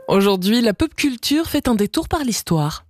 Aujourd'hui, la pop culture fait un détour par l'histoire.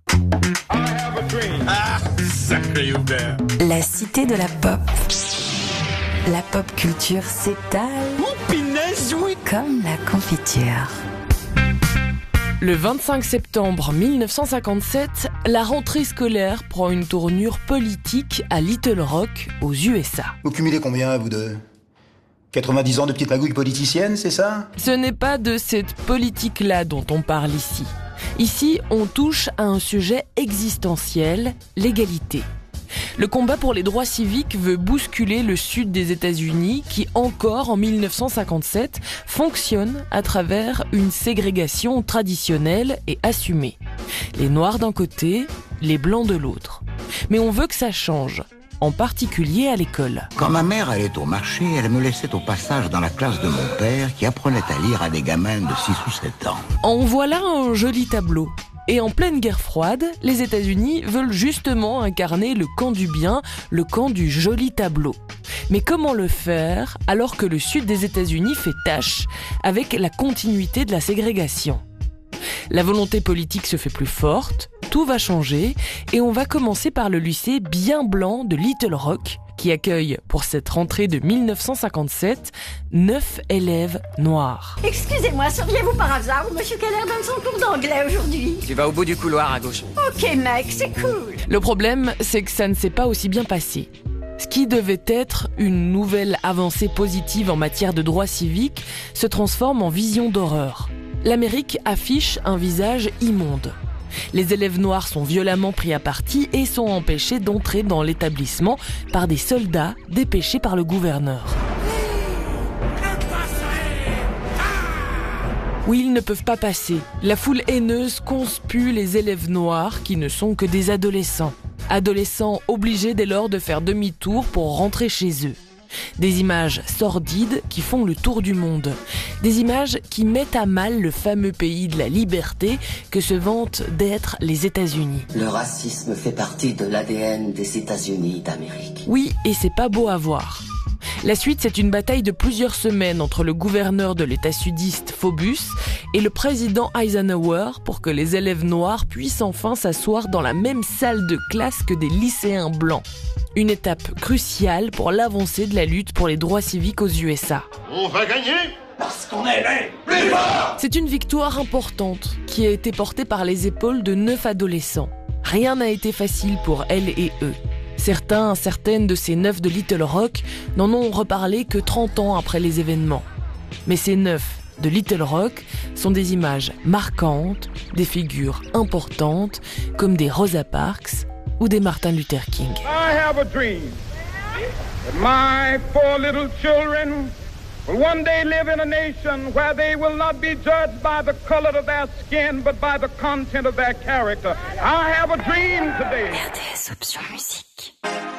La cité de la pop. La pop culture s'étale comme la confiture. Le 25 septembre 1957, la rentrée scolaire prend une tournure politique à Little Rock, aux USA. Vous cumulez combien, vous deux ? 90 ans de petite magouille politicienne, c'est ça ? Ce n'est pas de cette politique-là dont on parle ici. Ici, on touche à un sujet existentiel, l'égalité. Le combat pour les droits civiques veut bousculer le sud des États-Unis qui, encore en 1957, fonctionne à travers une ségrégation traditionnelle et assumée. Les Noirs d'un côté, les Blancs de l'autre. Mais on veut que ça change, en particulier à l'école. Quand ma mère allait au marché, elle me laissait au passage dans la classe de mon père qui apprenait à lire à des gamins de 6 ou 7 ans. En voilà un joli tableau. Et en pleine guerre froide, les États-Unis veulent justement incarner le camp du bien, le camp du joli tableau. Mais comment le faire alors que le sud des États-Unis fait tâche avec la continuité de la ségrégation ? La volonté politique se fait plus forte, tout va changer et on va commencer par le lycée bien blanc de Little Rock qui accueille pour cette rentrée de 1957 9 élèves noirs. Excusez-moi, seriez-vous par hasard où M. Keller donne son cours d'anglais aujourd'hui ? Tu vas au bout du couloir à gauche. Ok mec, c'est cool. Le problème, c'est que ça ne s'est pas aussi bien passé. Ce qui devait être une nouvelle avancée positive en matière de droits civiques se transforme en vision d'horreur. L'Amérique affiche un visage immonde. Les élèves noirs sont violemment pris à partie et sont empêchés d'entrer dans l'établissement par des soldats dépêchés par le gouverneur. Oui, ils ne peuvent pas passer. La foule haineuse conspue les élèves noirs qui ne sont que des adolescents. Adolescents obligés dès lors de faire demi-tour pour rentrer chez eux. Des images sordides qui font le tour du monde. Des images qui mettent à mal le fameux pays de la liberté que se vantent d'être les États-Unis. Le racisme fait partie de l'ADN des États-Unis d'Amérique. Oui, et c'est pas beau à voir. La suite, c'est une bataille de plusieurs semaines entre le gouverneur de l'État sudiste, Phobus, et le président Eisenhower pour que les élèves noirs puissent enfin s'asseoir dans la même salle de classe que des lycéens blancs. Une étape cruciale pour l'avancée de la lutte pour les droits civiques aux USA. On va gagner parce qu'on est les plus forts. C'est une victoire importante qui a été portée par les épaules de 9 adolescents. Rien n'a été facile pour elles et eux. Certaines de ces 9 de Little Rock n'en ont reparlé que 30 ans après les événements. Mais ces 9 de Little Rock sont des images marquantes, des figures importantes, comme des Rosa Parks ou des Martin Luther King. I have a dream that my 4 little children will one day live in a nation where they will not be judged by the color of their skin, but by the content of their character. I have a dream today. RDS Option Musique.